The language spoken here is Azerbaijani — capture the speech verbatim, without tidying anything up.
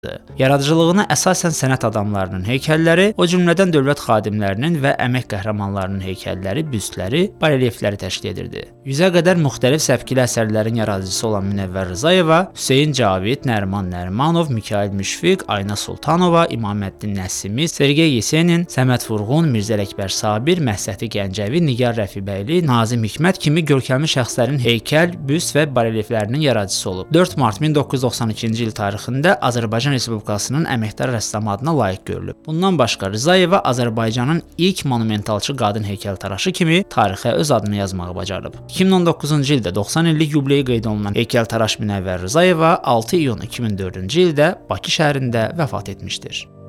Yaradıcılığına əsasən sənət adamlarının heykəlləri, o cümlədən dövlət xadimlərinin və əmək qəhrəmanlarının heykəlləri, büstləri, barelyefləri təşkil edirdi. Yüzə qədər müxtəlif səpkili əsərlərin yaradıcısı olan Münəvvər Rzayeva, Hüseyn Cavid, Nəriman Nərimanov, Mikayıl Müşfiq, Ayna Sultanova, İmaməddin Nəsimi, Sergey Yesenin, Səməd Vurğun, Mirzə Əkbər Sabir, Məhsəti Gəncəvi, Nigar Rəfibəyli, Nazim Hikmət kimi görkəmli şəxslərin heykəl, büst və barelyeflərinin yaradıcısı olub. dörd mart min doqquz yüz doxsan ikinci il tarixində Azərbaycan Respublikasının əməkdar rəssamı adına layiq görülüb. Bundan başqa Rzayeva Azərbaycanın ilk monumentalçı qadın heykəltaraşı kimi tarixə öz adını yazmağı bacarıb. iki min on doqquzuncu ildə doxsan illik yubileyi qeyd olunan heykəltaraş Münəvvər Rzayeva altı iyun iki min dördüncü ildə Bakı şəhərində vəfat etmişdir.